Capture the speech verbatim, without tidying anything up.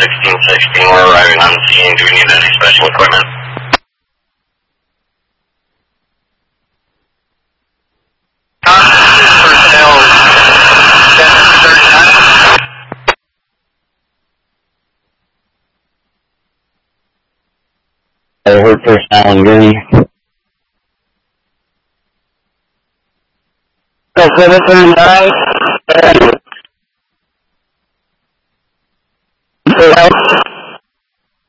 sixteen sixteen, we're arriving on scene. Do we need any special equipment? Personnel ten thirty-nine. I heard personnel in Gurney. Go seven thirty-nine.